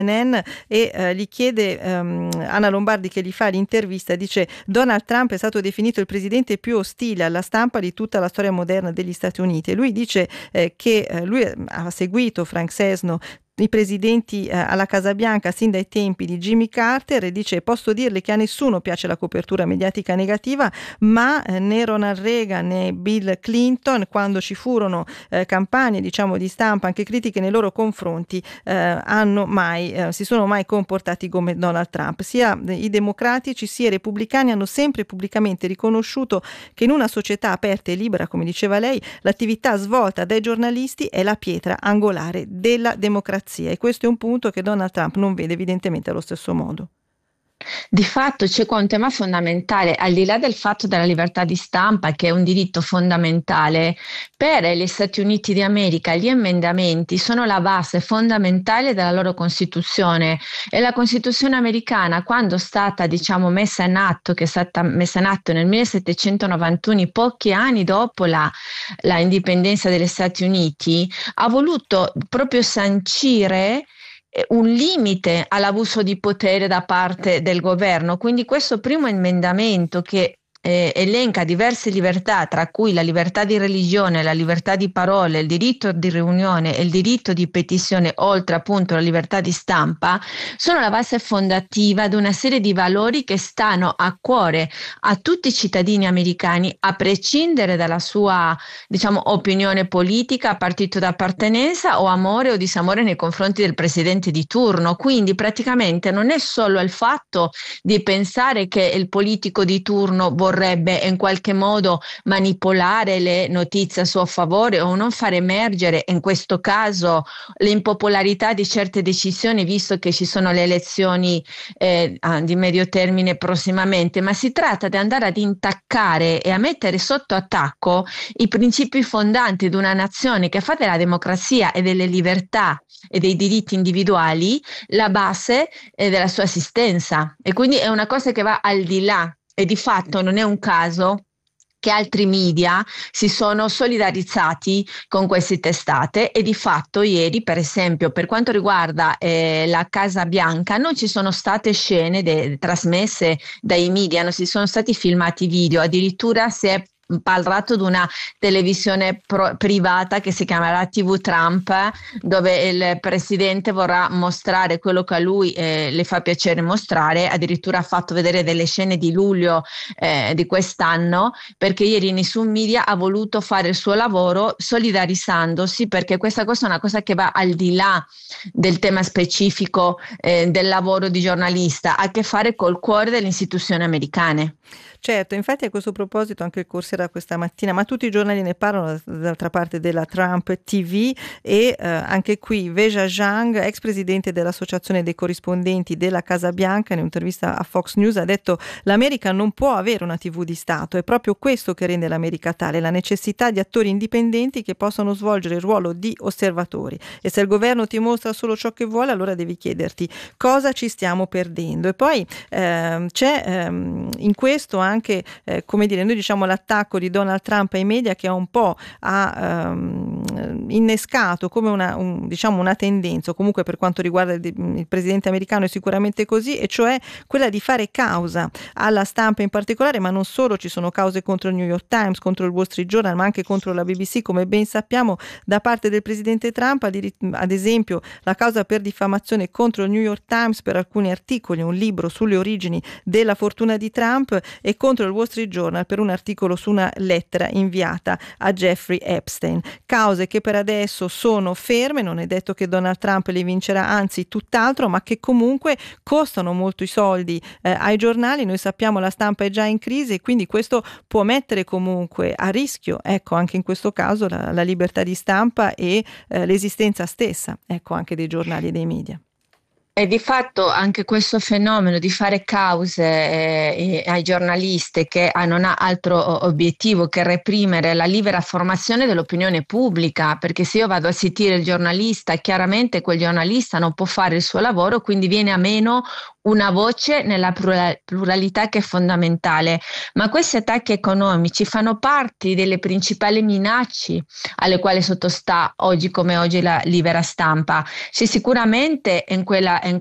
CNN e gli chiede, Anna Lombardi che gli fa l'intervista, dice: Donald Trump è stato definito il presidente più ostile alla stampa di tutta la storia moderna degli Stati Uniti, e lui dice che lui ha seguito Frank Sesno, i presidenti alla Casa Bianca sin dai tempi di Jimmy Carter, e dice: posso dirle che a nessuno piace la copertura mediatica negativa, ma né Ronald Reagan né Bill Clinton, quando ci furono campagne diciamo di stampa anche critiche nei loro confronti, si sono mai comportati come Donald Trump. Sia i democratici sia i repubblicani hanno sempre pubblicamente riconosciuto che in una società aperta e libera, come diceva lei, l'attività svolta dai giornalisti è la pietra angolare della democrazia. E questo è un punto che Donald Trump non vede evidentemente allo stesso modo. Di fatto c'è qua un tema fondamentale, al di là del fatto della libertà di stampa, che è un diritto fondamentale, per gli Stati Uniti d'America gli emendamenti sono la base fondamentale della loro Costituzione, e la Costituzione americana, quando è stata messa in atto, che è stata messa in atto nel 1791, pochi anni dopo la indipendenza degli Stati Uniti, ha voluto proprio sancire un limite all'abuso di potere da parte del governo. Quindi questo primo emendamento, che elenca diverse libertà, tra cui la libertà di religione, la libertà di parole, il diritto di riunione e il diritto di petizione, oltre appunto la libertà di stampa, sono la base fondativa di una serie di valori che stanno a cuore a tutti i cittadini americani, a prescindere dalla sua opinione politica, partito d'appartenenza o amore o disamore nei confronti del presidente di turno. Quindi praticamente non è solo il fatto di pensare che il politico di turno vorrebbe in qualche modo manipolare le notizie a suo favore o non far emergere in questo caso l'impopolarità di certe decisioni, visto che ci sono le elezioni di medio termine prossimamente, ma si tratta di andare ad intaccare e a mettere sotto attacco i principi fondanti di una nazione che fa della democrazia e delle libertà e dei diritti individuali la base della sua esistenza. E quindi è una cosa che va al di là. E di fatto non è un caso che altri media si sono solidarizzati con queste testate, e di fatto ieri, per esempio, per quanto riguarda la Casa Bianca, non ci sono state scene trasmesse dai media, non si sono stati filmati video, addirittura si è parlato di una televisione privata che si chiamerà TV Trump, dove il presidente vorrà mostrare quello che a lui le fa piacere mostrare. Addirittura ha fatto vedere delle scene di luglio di quest'anno, perché ieri nessun media ha voluto fare il suo lavoro solidarizzandosi, perché questa cosa è una cosa che va al di là del tema specifico del lavoro di giornalista, ha a che fare col cuore delle istituzioni americane. Certo, infatti a questo proposito anche il Corriere questa mattina, ma tutti i giornali ne parlano d'altra parte della Trump TV, e anche qui Veja Zhang, ex presidente dell'Associazione dei corrispondenti della Casa Bianca, in un'intervista a Fox News ha detto: l'America non può avere una TV di Stato, è proprio questo che rende l'America tale, la necessità di attori indipendenti che possano svolgere il ruolo di osservatori, e se il governo ti mostra solo ciò che vuole, allora devi chiederti cosa ci stiamo perdendo. E poi c'è in questo anche noi diciamo l'attacco di Donald Trump ai media, che un po' ha innescato come una tendenza, o comunque per quanto riguarda il presidente americano è sicuramente così, e cioè quella di fare causa alla stampa in particolare, ma non solo. Ci sono cause contro il New York Times, contro il Wall Street Journal, ma anche contro la BBC, come ben sappiamo, da parte del presidente Trump. Ad esempio la causa per diffamazione contro il New York Times per alcuni articoli, un libro sulle origini della fortuna di Trump, e contro il Wall Street Journal per un articolo su una lettera inviata a Jeffrey Epstein. Cause che per adesso sono ferme, non è detto che Donald Trump le vincerà, anzi tutt'altro, ma che comunque costano molto i soldi ai giornali. Noi sappiamo la stampa è già in crisi, e quindi questo può mettere comunque a rischio, anche in questo caso, la libertà di stampa e l'esistenza stessa, anche dei giornali e dei media. E di fatto anche questo fenomeno di fare cause ai giornalisti che non ha altro obiettivo che reprimere la libera formazione dell'opinione pubblica, perché se io vado a zittire il giornalista, chiaramente quel giornalista non può fare il suo lavoro, quindi viene a meno una voce nella pluralità che è fondamentale, ma questi attacchi economici fanno parte delle principali minacce alle quali sottostà oggi come oggi la libera stampa. C'è sicuramente in